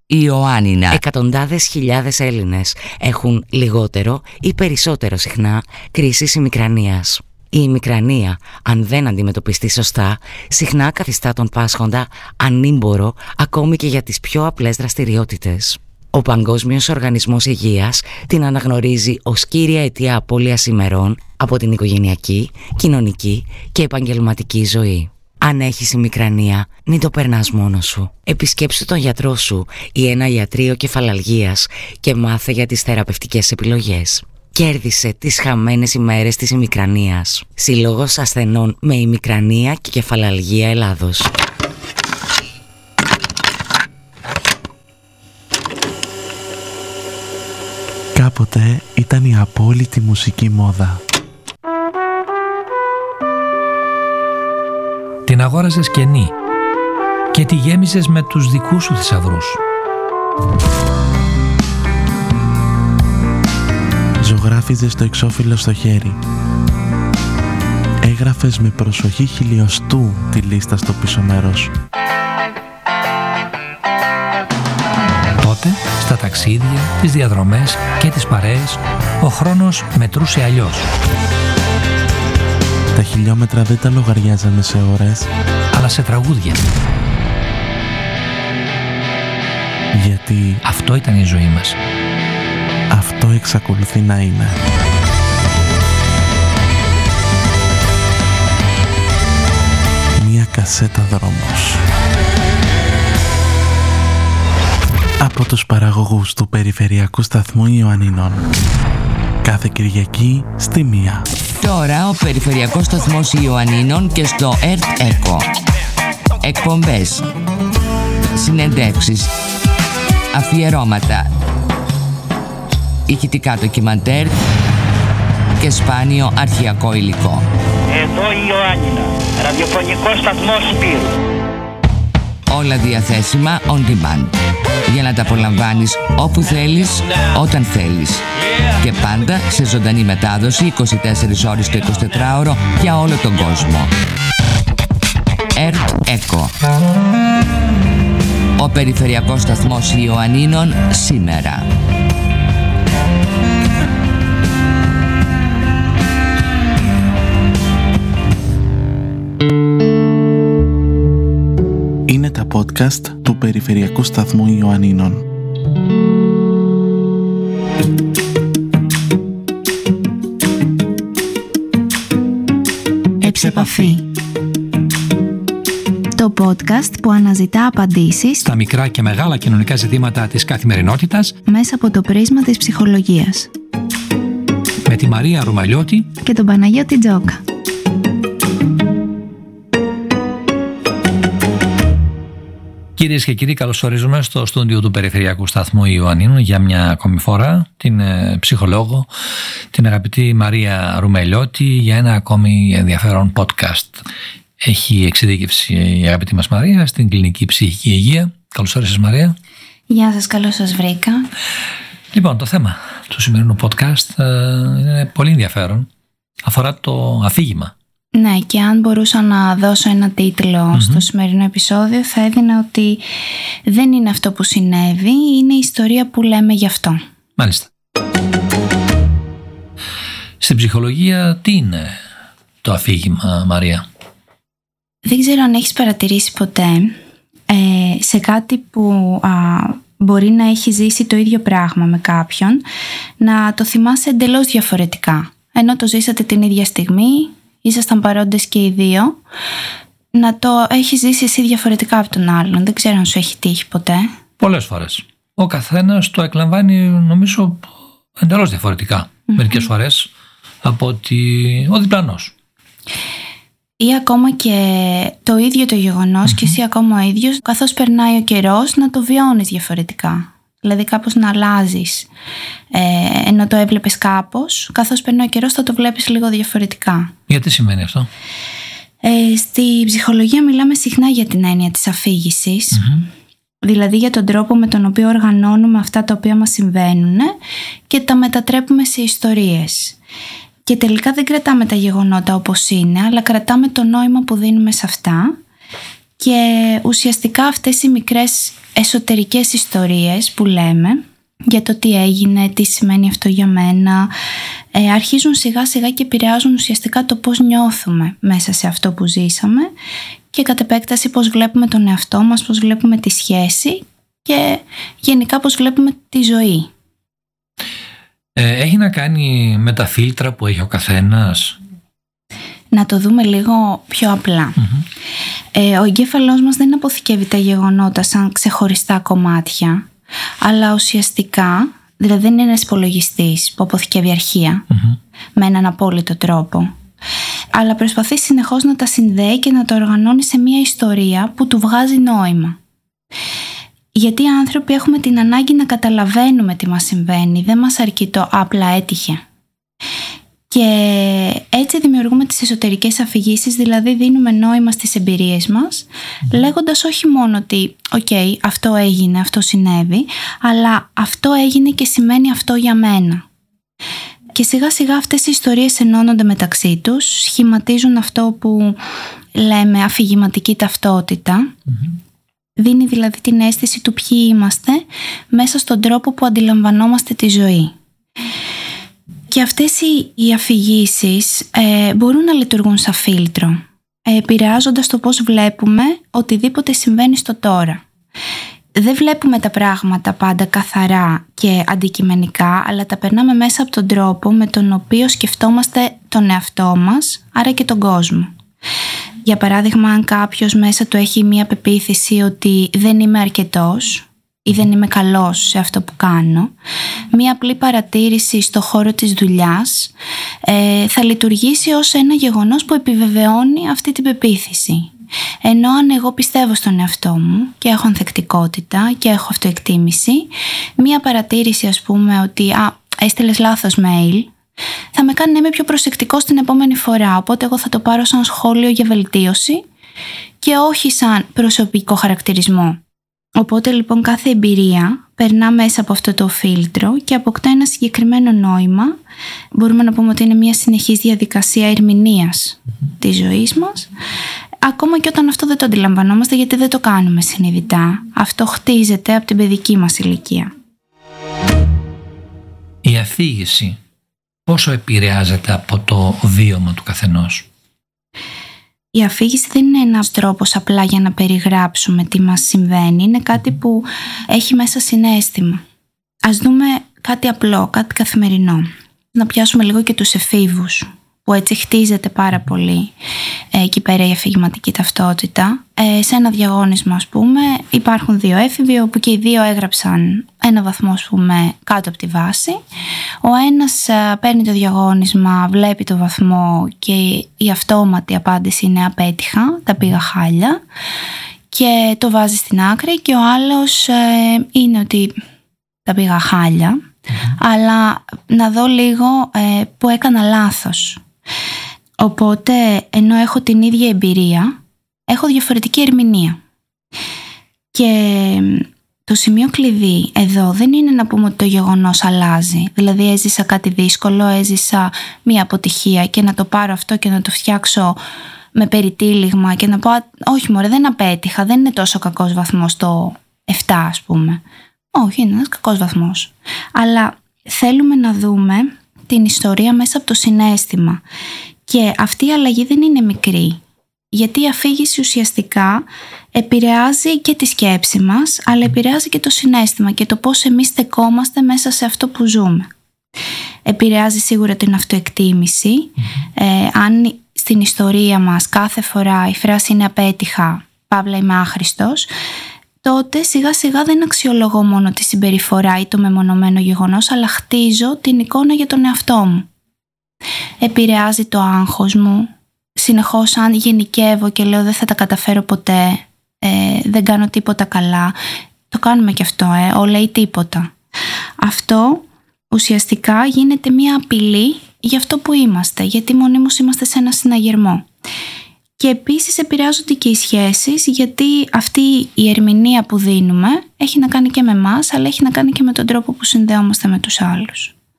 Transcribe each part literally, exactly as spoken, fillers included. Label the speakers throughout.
Speaker 1: Ιωάννινα. Εκατοντάδες χιλιάδες Έλληνες έχουν λιγότερο ή περισσότερο συχνά κρίσεις ημικρανίας. Η ημικρανία, αν δεν αντιμετωπιστεί σωστά, συχνά καθιστά τον πάσχοντα ανήμπορο ακόμη και για τις πιο απλές δραστηριότητες. Ο Παγκόσμιος Οργανισμός Υγείας την αναγνωρίζει ως κύρια αιτία απώλειας ημερών από την οικογενειακή, κοινωνική και επαγγελματική ζωή. Αν έχεις ημικρανία, μην το περνάς μόνος σου. Επισκέψου τον γιατρό σου ή ένα ιατρείο κεφαλαλγίας και μάθε για τις θεραπευτικές επιλογές. Κέρδισε τις χαμένες ημέρες της ημικρανίας. Σύλλογος ασθενών με ημικρανία και κεφαλαλγία Ελλάδος.
Speaker 2: Κάποτε ήταν η απόλυτη μουσική μόδα.
Speaker 3: Την αγόραζες καινή και τη γέμιζες με τους δικούς σου θησαυρούς.
Speaker 2: Ζωγράφιζες το εξώφυλλο στο χέρι. Έγραφες με προσοχή χιλιοστού τη λίστα στο πίσω μέρος.
Speaker 3: Τότε, στα ταξίδια, τις διαδρομές και τις παρέες, ο χρόνος μετρούσε αλλιώς.
Speaker 2: Τα χιλιόμετρα δεν τα λογαριάζανε σε ώρες,
Speaker 3: αλλά σε τραγούδια.
Speaker 2: Γιατί
Speaker 3: αυτό ήταν η ζωή μας.
Speaker 2: Αυτό εξακολουθεί να είναι. Μία κασέτα δρόμος. Από τους παραγωγούς του Περιφερειακού Σταθμού Ιωαννίνων. Κάθε Κυριακή στη μία.
Speaker 1: Τώρα ο Περιφερειακός Σταθμός Ιωαννίνων και στο ΕΡΤ ΕΚΟ. Εκπομπές, συνεντεύξεις, αφιερώματα, ηχητικά ντοκιμαντέρ και σπάνιο αρχειακό υλικό.
Speaker 4: Εδώ η Ιωάννινα, ραδιοφωνικό σταθμό Σπύρου.
Speaker 1: Όλα διαθέσιμα on demand, για να τα απολαμβάνεις όπου θέλεις, όταν θέλεις. Και πάντα σε ζωντανή μετάδοση είκοσι τέσσερις ώρες το εικοσιτετράωρο για όλο τον κόσμο. ΕΡΤ ΕΚΟ. Ο Περιφερειακός Σταθμός Ιωαννίνων σήμερα.
Speaker 2: Είναι τα podcast του Περιφερειακού Σταθμού Ιωαννίνων.
Speaker 5: Εξεπαφή. Το podcast που αναζητά απαντήσεις
Speaker 3: στα μικρά και μεγάλα κοινωνικά ζητήματα της καθημερινότητας
Speaker 5: μέσα από το πρίσμα της ψυχολογίας.
Speaker 3: Με τη Μαρία Ρουμαλιώτη
Speaker 5: και τον Παναγιώτη Τζόκα.
Speaker 3: Κυρίες και κύριοι, καλωσορίζουμε στο στούντιο του Περιφερειακού Σταθμού Ιωαννίνων για μια ακόμη φορά την ε, ψυχολόγο, την αγαπητή Μαρία Ρουμαλιώτη, για ένα ακόμη ενδιαφέρον podcast. Έχει εξειδίκευση η αγαπητή μας Μαρία στην κλινική ψυχική υγεία. Καλώς όρισες, Μαρία.
Speaker 5: Γεια σας, καλώς σας βρήκα.
Speaker 3: Λοιπόν, το θέμα του σημερινού podcast ε, είναι πολύ ενδιαφέρον. Αφορά το αφήγημα.
Speaker 5: Ναι, και αν μπορούσα να δώσω ένα τίτλο mm-hmm. στο σημερινό επεισόδιο, θα έδινα ότι δεν είναι αυτό που συνέβη, είναι η ιστορία που λέμε γι' αυτό.
Speaker 3: Μάλιστα. Στην ψυχολογία τι είναι το αφήγημα, Μαρία?
Speaker 5: Δεν ξέρω αν έχεις παρατηρήσει ποτέ ε, σε κάτι που α, μπορεί να έχει ζήσει το ίδιο πράγμα με κάποιον, να το θυμάσαι εντελώς διαφορετικά. Ενώ το ζήσατε την ίδια στιγμή, ήσασταν παρόντες και οι δύο, να το έχει ζήσει εσύ διαφορετικά από τον άλλον. Δεν ξέρω αν σου έχει τύχει ποτέ.
Speaker 3: Πολλές φορές. Ο καθένας το εκλαμβάνει, νομίζω, εντελώς διαφορετικά. Mm-hmm. Μερικές φορές από ότι ο διπλανός.
Speaker 5: Ή ακόμα και το ίδιο το γεγονός mm-hmm. και εσύ ακόμα ο ίδιος, καθώς περνάει ο καιρός, να το βιώνεις διαφορετικά. Δηλαδή κάπως να αλλάζεις. Ε, ενώ το έβλεπες κάπως, καθώς περνάει ο καιρός θα το βλέπεις λίγο διαφορετικά.
Speaker 3: Γιατί σημαίνει αυτό?
Speaker 5: Ε, στη ψυχολογία μιλάμε συχνά για την έννοια της αφήγησης. Mm-hmm. Δηλαδή για τον τρόπο με τον οποίο οργανώνουμε αυτά τα οποία μας συμβαίνουν και τα μετατρέπουμε σε ιστορίες. Και τελικά δεν κρατάμε τα γεγονότα όπως είναι, αλλά κρατάμε το νόημα που δίνουμε σε αυτά Και ουσιαστικά αυτές οι μικρές εσωτερικές ιστορίες που λέμε για το τι έγινε, τι σημαίνει αυτό για μένα, ε, αρχίζουν σιγά σιγά και επηρεάζουν ουσιαστικά το πώς νιώθουμε μέσα σε αυτό που ζήσαμε και κατ' επέκταση πώς βλέπουμε τον εαυτό μας, πώς βλέπουμε τη σχέση και γενικά πώς βλέπουμε τη ζωή.
Speaker 3: Ε, έχει να κάνει με τα φίλτρα που έχει ο καθένας.
Speaker 5: Να το δούμε λίγο πιο απλά.
Speaker 3: Mm-hmm.
Speaker 5: Ε, ο εγκέφαλός μας δεν αποθηκεύει τα γεγονότα σαν ξεχωριστά κομμάτια, αλλά ουσιαστικά, δηλαδή δεν είναι ένας υπολογιστής που αποθηκεύει αρχεία mm-hmm. με έναν απόλυτο τρόπο, αλλά προσπαθεί συνεχώς να τα συνδέει και να τα οργανώνει σε μια ιστορία που του βγάζει νόημα. Γιατί οι άνθρωποι έχουμε την ανάγκη να καταλαβαίνουμε τι μας συμβαίνει, δεν μας αρκεί το απλά έτυχε. Και έτσι δημιουργούμε τις εσωτερικές αφηγήσεις, δηλαδή δίνουμε νόημα στις εμπειρίες μας, mm. λέγοντας όχι μόνο ότι «ΟΚ, okay, αυτό έγινε, αυτό συνέβη», αλλά «αυτό έγινε και σημαίνει αυτό για μένα». Και σιγά σιγά αυτές οι ιστορίες ενώνονται μεταξύ τους, σχηματίζουν αυτό που λέμε αφηγηματική ταυτότητα, mm-hmm. δίνει δηλαδή την αίσθηση του ποιοι είμαστε μέσα στον τρόπο που αντιλαμβανόμαστε τη ζωή. Και αυτές οι αφηγήσεις ε, μπορούν να λειτουργούν σαν φίλτρο, ε, επηρεάζοντας το πώς βλέπουμε οτιδήποτε συμβαίνει στο τώρα. Δεν βλέπουμε τα πράγματα πάντα καθαρά και αντικειμενικά, αλλά τα περνάμε μέσα από τον τρόπο με τον οποίο σκεφτόμαστε τον εαυτό μας, άρα και τον κόσμο. Για παράδειγμα, αν κάποιος μέσα του έχει μία πεποίθηση ότι δεν είμαι αρκετός ή δεν είμαι καλός σε αυτό που κάνω, μία απλή παρατήρηση στο χώρο της δουλειάς ε, θα λειτουργήσει ως ένα γεγονός που επιβεβαιώνει αυτή την πεποίθηση. Ενώ αν εγώ πιστεύω στον εαυτό μου και έχω ανθεκτικότητα και έχω αυτοεκτίμηση, μία παρατήρηση ας πούμε ότι «Α, έστειλες λάθος mail», θα με κάνει να είμαι πιο προσεκτικός την επόμενη φορά, οπότε εγώ θα το πάρω σαν σχόλιο για βελτίωση και όχι σαν προσωπικό χαρακτηρισμό. Οπότε λοιπόν κάθε εμπειρία περνά μέσα από αυτό το φίλτρο και αποκτά ένα συγκεκριμένο νόημα. Μπορούμε να πούμε ότι είναι μια συνεχής διαδικασία ερμηνείας mm-hmm. της ζωής μας, ακόμα και όταν αυτό δεν το αντιλαμβανόμαστε, γιατί δεν το κάνουμε συνειδητά. Αυτό χτίζεται από την παιδική μας ηλικία.
Speaker 3: Η αφήγηση πόσο επηρεάζεται από το βίωμα του καθενός?
Speaker 5: Η αφήγηση δεν είναι ένας τρόπος απλά για να περιγράψουμε τι μας συμβαίνει. Είναι κάτι που έχει μέσα συναίσθημα. Ας δούμε κάτι απλό, κάτι καθημερινό. Να πιάσουμε λίγο και τους εφήβους, που έτσι χτίζεται πάρα πολύ ε, εκεί πέρα η αφηγηματική ταυτότητα. Ε, σε ένα διαγώνισμα, ας πούμε, υπάρχουν δύο έφηβοι, όπου και οι δύο έγραψαν ένα βαθμό, ας πούμε, κάτω από τη βάση. Ο ένας ε, παίρνει το διαγώνισμα, βλέπει το βαθμό και η αυτόματη απάντηση είναι απέτυχα, τα πήγα χάλια, και το βάζει στην άκρη, και ο άλλος ε, είναι ότι τα πήγα χάλια, mm-hmm. αλλά να δω λίγο ε, που έκανα λάθος. Οπότε, ενώ έχω την ίδια εμπειρία, έχω διαφορετική ερμηνεία. Και το σημείο κλειδί εδώ δεν είναι να πούμε ότι το γεγονός αλλάζει. Δηλαδή έζησα κάτι δύσκολο, έζησα μία αποτυχία και να το πάρω αυτό και να το φτιάξω με περιτύλιγμα και να πω όχι μωρέ, δεν απέτυχα, δεν είναι τόσο κακός βαθμός το επτά, ας πούμε. Όχι, είναι ένας κακός βαθμός. Αλλά θέλουμε να δούμε την ιστορία μέσα από το συναίσθημα. Και αυτή η αλλαγή δεν είναι μικρή, γιατί η αφήγηση ουσιαστικά επηρεάζει και τη σκέψη μας, αλλά επηρεάζει και το συναίσθημα και το πώς εμείς στεκόμαστε μέσα σε αυτό που ζούμε. Επηρεάζει σίγουρα την αυτοεκτίμηση. Ε, αν στην ιστορία μας κάθε φορά η φράση είναι απέτυχα, παύλα είμαι άχρηστος, τότε σιγά σιγά δεν αξιολογώ μόνο τη συμπεριφορά ή το μεμονωμένο γεγονός, αλλά χτίζω την εικόνα για τον εαυτό μου. Επηρεάζει το άγχος μου. Συνεχώς αν γενικεύω και λέω δεν θα τα καταφέρω ποτέ, ε, δεν κάνω τίποτα καλά, το κάνουμε και αυτό, ε, όλα ή τίποτα. Αυτό ουσιαστικά γίνεται μια απειλή για αυτό που είμαστε, γιατί μονίμως είμαστε σε ένα συναγερμό. Και επίσης επηρεάζονται και οι σχέσεις, γιατί αυτή η ερμηνεία που δίνουμε έχει να κάνει και με εμάς, αλλά έχει να κάνει και με τον τρόπο που συνδεόμαστε με τους άλλους.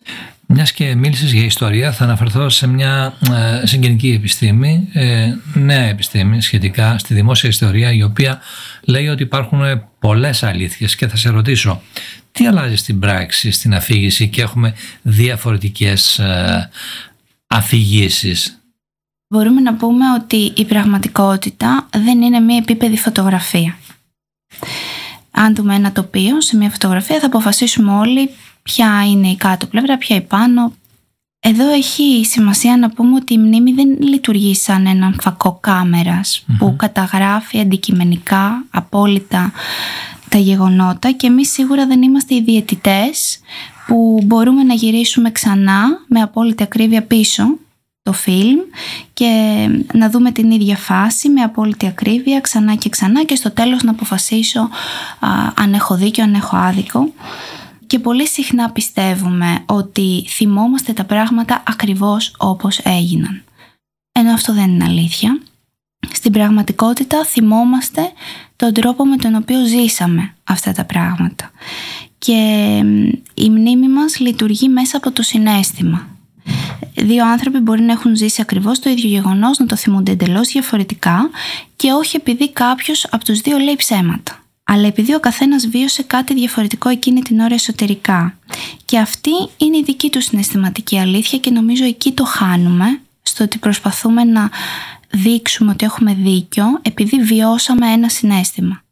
Speaker 3: Μιας και μίλησες για ιστορία, θα αναφερθώ σε μια ε, συγγενική επιστήμη, ε, νέα επιστήμη σχετικά στη δημόσια ιστορία, η οποία λέει ότι υπάρχουν πολλές αλήθειες και θα σε ρωτήσω, τι αλλάζει στην πράξη, στην αφήγηση και έχουμε διαφορετικές ε, αφηγήσεις?
Speaker 5: Μπορούμε να πούμε ότι η πραγματικότητα δεν είναι μια επίπεδη φωτογραφία. Αν δούμε ένα τοπίο σε μια φωτογραφία, θα αποφασίσουμε όλοι ποια είναι η κάτω πλευρά, ποια η πάνω. Εδώ έχει σημασία να πούμε ότι η μνήμη δεν λειτουργεί σαν έναν φακό κάμερας mm-hmm. που καταγράφει αντικειμενικά, απόλυτα τα γεγονότα, και εμείς σίγουρα δεν είμαστε οι διαιτητές που μπορούμε να γυρίσουμε ξανά με απόλυτη ακρίβεια πίσω το φιλμ και να δούμε την ίδια φάση με απόλυτη ακρίβεια ξανά και ξανά και στο τέλος να αποφασίσω α, αν έχω δίκιο, αν έχω άδικο. Και πολύ συχνά πιστεύουμε ότι θυμόμαστε τα πράγματα ακριβώς όπως έγιναν. Ενώ αυτό δεν είναι αλήθεια. Στην πραγματικότητα θυμόμαστε τον τρόπο με τον οποίο ζήσαμε αυτά τα πράγματα. Και η μνήμη μας λειτουργεί μέσα από το συναίσθημα. Δύο άνθρωποι μπορεί να έχουν ζήσει ακριβώς το ίδιο γεγονός, να το θυμούνται εντελώς διαφορετικά και όχι επειδή κάποιος από τους δύο λέει ψέματα, αλλά επειδή ο καθένας βίωσε κάτι διαφορετικό εκείνη την ώρα εσωτερικά. Και αυτή είναι η δική του συναισθηματική αλήθεια και νομίζω εκεί το χάνουμε, στο ότι προσπαθούμε να δείξουμε ότι έχουμε δίκιο επειδή βιώσαμε ένα συναίσθημα.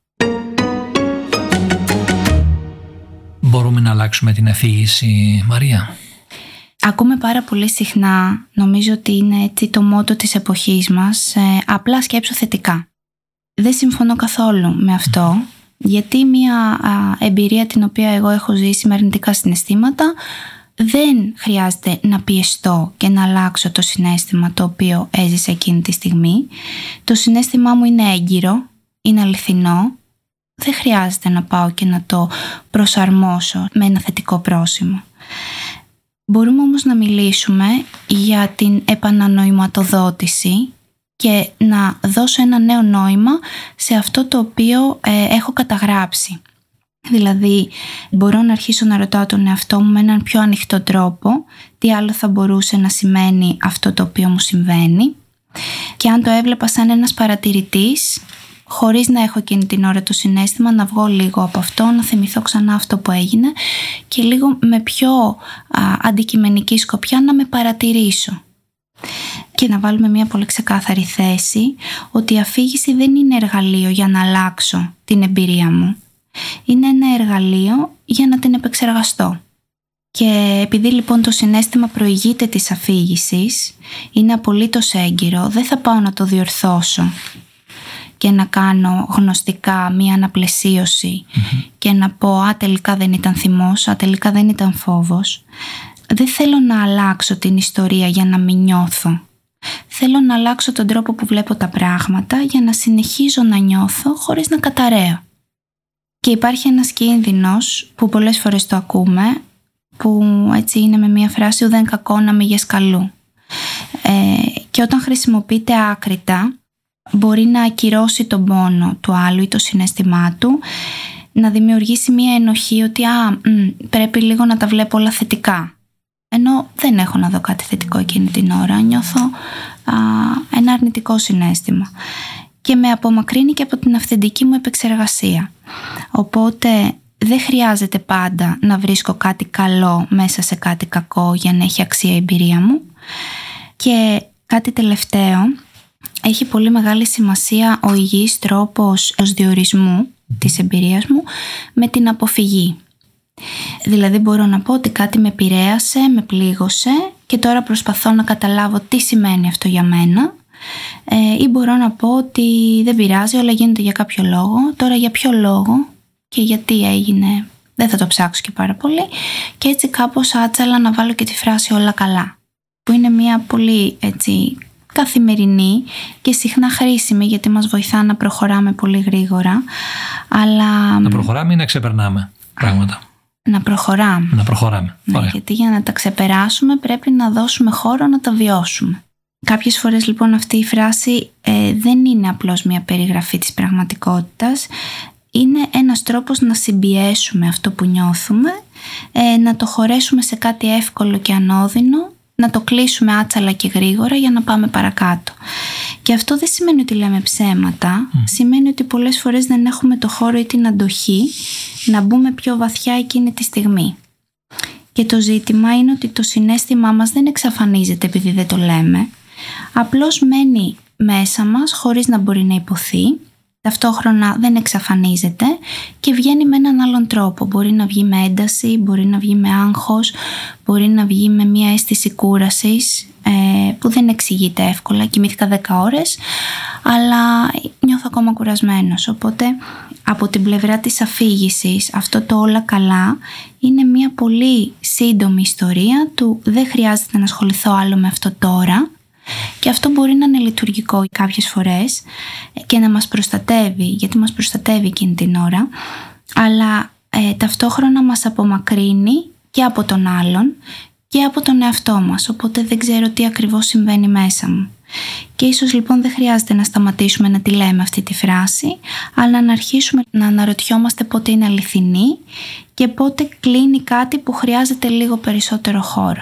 Speaker 3: Μπορούμε να αλλάξουμε την αφήγηση, Μαρία?
Speaker 5: Ακούμε πάρα πολύ συχνά, νομίζω ότι είναι έτσι το μότο της εποχής μας, ε, απλά σκέψου θετικά. Δεν συμφωνώ καθόλου με αυτό, γιατί μια α, εμπειρία την οποία εγώ έχω ζήσει με αρνητικά συναισθήματα δεν χρειάζεται να πιεστώ και να αλλάξω το συναίσθημα το οποίο έζησα εκείνη τη στιγμή. Το συναίσθημά μου είναι έγκυρο, είναι αληθινό, δεν χρειάζεται να πάω και να το προσαρμόσω με ένα θετικό πρόσημο. Μπορούμε όμως να μιλήσουμε για την επανανοηματοδότηση και να δώσω ένα νέο νόημα σε αυτό το οποίο ε, έχω καταγράψει. Δηλαδή, μπορώ να αρχίσω να ρωτάω τον εαυτό μου με έναν πιο ανοιχτό τρόπο τι άλλο θα μπορούσε να σημαίνει αυτό το οποίο μου συμβαίνει, και αν το έβλεπα σαν ένας παρατηρητής, χωρίς να έχω εκείνη την ώρα το συναίσθημα, να βγω λίγο από αυτό, να θυμηθώ ξανά αυτό που έγινε και λίγο με πιο α, αντικειμενική σκοπιά να με παρατηρήσω. Και να βάλουμε μια πολύ ξεκάθαρη θέση ότι η αφήγηση δεν είναι εργαλείο για να αλλάξω την εμπειρία μου. Είναι ένα εργαλείο για να την επεξεργαστώ. Και επειδή λοιπόν το συναίσθημα προηγείται της αφήγησης, είναι απολύτως έγκυρο, δεν θα πάω να το διορθώσω και να κάνω γνωστικά μία αναπλαισίωση mm-hmm. και να πω «Α, τελικά δεν ήταν θυμός, α, τελικά δεν ήταν φόβος». Δεν θέλω να αλλάξω την ιστορία για να μην νιώθω. Θέλω να αλλάξω τον τρόπο που βλέπω τα πράγματα για να συνεχίζω να νιώθω χωρίς να καταραίω. Και υπάρχει ένας κίνδυνος που πολλές φορές το ακούμε, που έτσι είναι με μία φράση «ουδέν κακό να μη γεσκαλού». Ε, και όταν χρησιμοποιείται άκρητα, μπορεί να ακυρώσει τον πόνο του άλλου ή το συναίσθημά του, να δημιουργήσει μία ενοχή ότι α, μ, πρέπει λίγο να τα βλέπω όλα θετικά. Ενώ δεν έχω να δω κάτι θετικό εκείνη την ώρα, νιώθω α, ένα αρνητικό συναίσθημα. Και με απομακρύνει και από την αυθεντική μου επεξεργασία. Οπότε δεν χρειάζεται πάντα να βρίσκω κάτι καλό μέσα σε κάτι κακό για να έχει αξία η εμπειρία μου. Και κάτι τελευταίο, έχει πολύ μεγάλη σημασία ο υγιής τρόπος προσδιορισμού της εμπειρίας μου με την αποφυγή. Δηλαδή μπορώ να πω ότι κάτι με επηρέασε, με πλήγωσε και τώρα προσπαθώ να καταλάβω τι σημαίνει αυτό για μένα, ε, ή μπορώ να πω ότι δεν πειράζει, όλα γίνονται για κάποιο λόγο, τώρα για ποιο λόγο και γιατί έγινε δεν θα το ψάξω και πάρα πολύ, και έτσι κάπως άτσαλα να βάλω και τη φράση όλα καλά, που είναι μια πολύ έτσι καθημερινή και συχνά χρήσιμη γιατί μας βοηθά να προχωράμε πολύ γρήγορα. Αλλά... Να
Speaker 3: προχωράμε ή να ξεπερνάμε πράγματα?
Speaker 5: Να προχωράμε.
Speaker 3: Να προχωράμε.
Speaker 5: Ναι, γιατί για να τα ξεπεράσουμε πρέπει να δώσουμε χώρο να τα βιώσουμε. Κάποιες φορές λοιπόν αυτή η φράση ε, δεν είναι απλώς μια περιγραφή της πραγματικότητας. είναι ένας τρόπος να συμπιέσουμε αυτό που νιώθουμε, ε, να το χωρέσουμε σε κάτι εύκολο και ανώδυνο, να το κλείσουμε άτσαλα και γρήγορα για να πάμε παρακάτω. Και αυτό δεν σημαίνει ότι λέμε ψέματα, mm. σημαίνει ότι πολλές φορές δεν έχουμε το χώρο ή την αντοχή να μπούμε πιο βαθιά εκείνη τη στιγμή. Και το ζήτημα είναι ότι το συναίσθημά μας δεν εξαφανίζεται επειδή δεν το λέμε, απλώς μένει μέσα μας χωρίς να μπορεί να υποθεί, ταυτόχρονα δεν εξαφανίζεται και βγαίνει με έναν άλλον τρόπο. Μπορεί να βγει με ένταση, μπορεί να βγει με άγχος, μπορεί να βγει με μια αίσθηση κούρασης ε, που δεν εξηγείται εύκολα. Κοιμήθηκα δέκα ώρες, αλλά νιώθω ακόμα κουρασμένος. Οπότε από την πλευρά της αφήγησης, αυτό το όλα καλά είναι μια πολύ σύντομη ιστορία του δεν χρειάζεται να ασχοληθώ άλλο με αυτό τώρα. Και αυτό μπορεί να είναι λειτουργικό κάποιες φορές και να μας προστατεύει, γιατί μας προστατεύει εκείνη την ώρα, αλλά ε, ταυτόχρονα μας απομακρύνει και από τον άλλον και από τον εαυτό μας, οπότε δεν ξέρω τι ακριβώς συμβαίνει μέσα μου. Και ίσως λοιπόν δεν χρειάζεται να σταματήσουμε να τη λέμε αυτή τη φράση, αλλά να αρχίσουμε να αναρωτιόμαστε πότε είναι αληθινή και πότε κλείνει κάτι που χρειάζεται λίγο περισσότερο χώρο.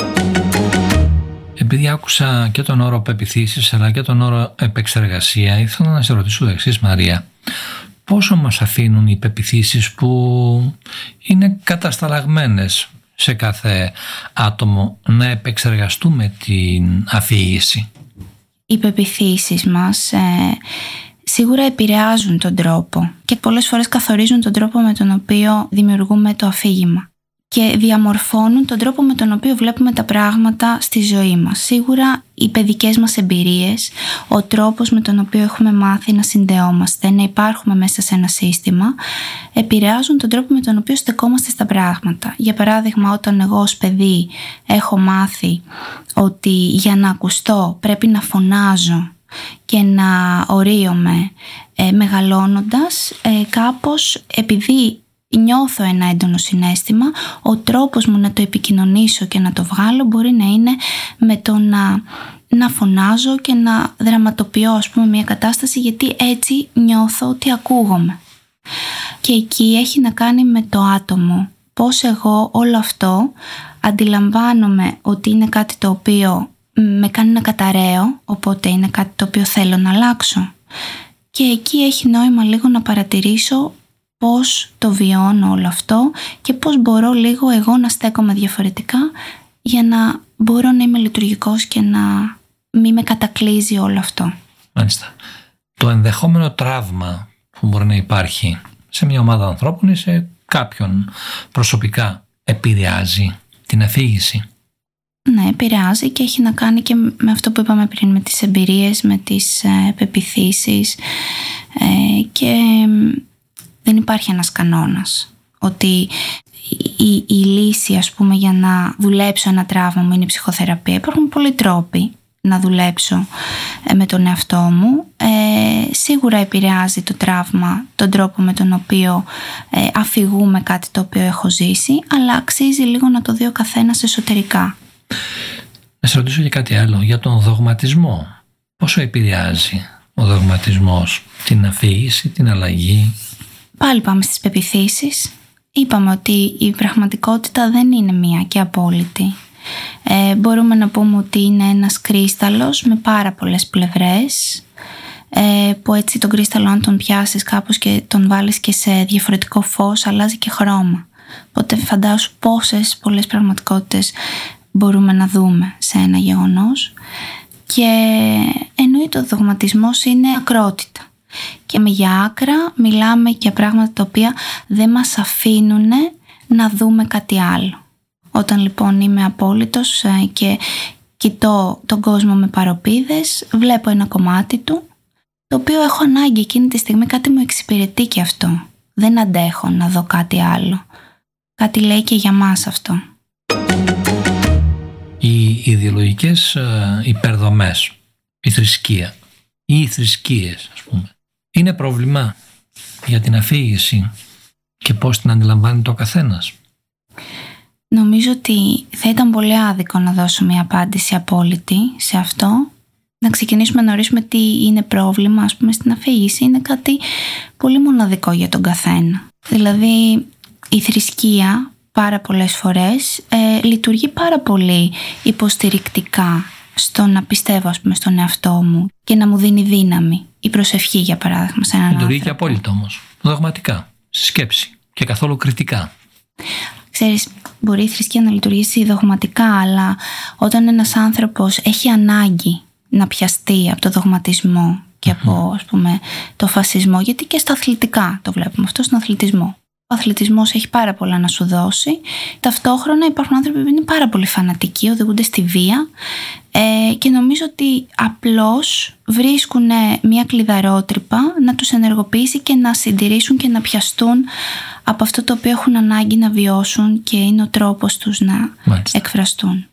Speaker 3: Επειδή άκουσα και τον όρο πεποιθήσεις αλλά και τον όρο επεξεργασία, ήθελα να σε ρωτήσω το εξής, Μαρία. Πόσο μας αφήνουν οι πεποιθήσεις που είναι κατασταλαγμένες σε κάθε άτομο να επεξεργαστούμε την αφήγηση?
Speaker 5: Οι πεποιθήσεις μας ε, σίγουρα επηρεάζουν τον τρόπο και πολλές φορές καθορίζουν τον τρόπο με τον οποίο δημιουργούμε το αφήγημα και διαμορφώνουν τον τρόπο με τον οποίο βλέπουμε τα πράγματα στη ζωή μας. Σίγουρα οι παιδικές μας εμπειρίες, ο τρόπος με τον οποίο έχουμε μάθει να συνδεόμαστε, να υπάρχουμε μέσα σε ένα σύστημα, επηρεάζουν τον τρόπο με τον οποίο στεκόμαστε στα πράγματα. Για παράδειγμα, όταν εγώ ως παιδί έχω μάθει ότι για να ακουστώ πρέπει να φωνάζω και να ορίομαι ε, μεγαλώνοντας, ε, κάπως επειδή νιώθω ένα έντονο συναίσθημα, ο τρόπος μου να το επικοινωνήσω και να το βγάλω μπορεί να είναι με το να, να φωνάζω και να δραματοποιώ, ας πούμε, μια κατάσταση, γιατί έτσι νιώθω ότι ακούγομαι. Και εκεί έχει να κάνει με το άτομο. Πώς εγώ όλο αυτό αντιλαμβάνομαι ότι είναι κάτι το οποίο με κάνει να καταραίω, οπότε είναι κάτι το οποίο θέλω να αλλάξω. Και εκεί έχει νόημα λίγο να παρατηρήσω πώς το βιώνω όλο αυτό και πώς μπορώ λίγο εγώ να στέκομαι διαφορετικά για να μπορώ να είμαι λειτουργικός και να μην με κατακλείζει όλο αυτό.
Speaker 3: Μάλιστα. Το ενδεχόμενο τραύμα που μπορεί να υπάρχει σε μια ομάδα ανθρώπων ή σε κάποιον προσωπικά επηρεάζει την αφήγηση?
Speaker 5: Ναι, επηρεάζει και έχει να κάνει και με αυτό που είπαμε πριν, με τις εμπειρίες, με τις ε, πεποιθήσεις ε, και δεν υπάρχει ένας κανόνας ότι η, η, η λύση, ας πούμε, για να δουλέψω ένα τραύμα μου είναι η ψυχοθεραπεία. Υπάρχουν πολλοί τρόποι να δουλέψω ε, με τον εαυτό μου. Ε, σίγουρα επηρεάζει το τραύμα τον τρόπο με τον οποίο ε, αφηγούμε κάτι το οποίο έχω ζήσει, αλλά αξίζει λίγο να το δει ο καθένας εσωτερικά.
Speaker 3: Να σε ρωτήσω για κάτι άλλο, για τον δογματισμό. Πόσο επηρεάζει ο δογματισμός την αφήγηση, την αλλαγή?
Speaker 5: Πάλι πάμε στις πεποιθήσεις. Είπαμε ότι η πραγματικότητα δεν είναι μία και απόλυτη. Ε, μπορούμε να πούμε ότι είναι ένας κρίσταλος με πάρα πολλές πλευρές, ε, που έτσι τον κρίσταλο, αν τον πιάσεις κάπως και τον βάλεις και σε διαφορετικό φως, αλλάζει και χρώμα. Οπότε φαντάσου πόσες πολλές πραγματικότητες μπορούμε να δούμε σε ένα γεγονός. Και εννοείται ο δογματισμός είναι ακρότητα. Και με για άκρα μιλάμε για πράγματα τα οποία δεν μας αφήνουν να δούμε κάτι άλλο. Όταν λοιπόν είμαι απόλυτος και κοιτώ τον κόσμο με παροπίδες, βλέπω ένα κομμάτι του, το οποίο έχω ανάγκη εκείνη τη στιγμή, κάτι μου εξυπηρετεί και αυτό. Δεν αντέχω να δω κάτι άλλο. Κάτι λέει και για μας αυτό.
Speaker 3: Οι ιδεολογικές υπερδομές, η θρησκεία ή οι θρησκείες, ας πούμε, είναι πρόβλημα για την αφήγηση και πώς την αντιλαμβάνεται ο καθένας?
Speaker 5: Νομίζω ότι θα ήταν πολύ άδικο να δώσω μια απάντηση απόλυτη σε αυτό, να ξεκινήσουμε να ορίσουμε τι είναι πρόβλημα, ας πούμε, στην αφήγηση, είναι κάτι πολύ μοναδικό για τον καθένα. Δηλαδή, η θρησκεία πάρα πολλές φορές ε, λειτουργεί πάρα πολύ υποστηρικτικά στο να πιστεύω, ας πούμε, στον εαυτό μου και να μου δίνει δύναμη. Η προσευχή, για παράδειγμα, σε έναν άνθρωπο.
Speaker 3: Λειτουργεί και απόλυτα όμως, δογματικά, στη σκέψη και καθόλου κριτικά. Ξέρεις,
Speaker 5: μπορεί η θρησκεία να λειτουργήσει δογματικά, αλλά όταν ένας άνθρωπος έχει ανάγκη να πιαστεί από το δογματισμό και mm-hmm. από, ας πούμε, το φασισμό, γιατί και στα αθλητικά το βλέπουμε αυτό, στον αθλητισμό. Ο αθλητισμός έχει πάρα πολλά να σου δώσει. Ταυτόχρονα υπάρχουν άνθρωποι που είναι πάρα πολύ φανατικοί, οδηγούνται στη βία ε, και νομίζω ότι απλώς βρίσκουν μια κλειδαρότρυπα να τους ενεργοποιήσει και να συντηρήσουν και να πιαστούν από αυτό το οποίο έχουν ανάγκη να βιώσουν και είναι ο τρόπος τους να Μάλιστα. εκφραστούν.